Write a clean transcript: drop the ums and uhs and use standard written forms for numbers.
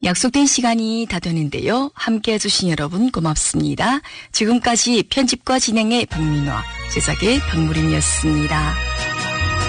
약속된 시간이 다 되는데요. 함께 해주신 여러분 고맙습니다. 지금까지 편집과 진행의 박민화, 제작의 박무림이었습니다.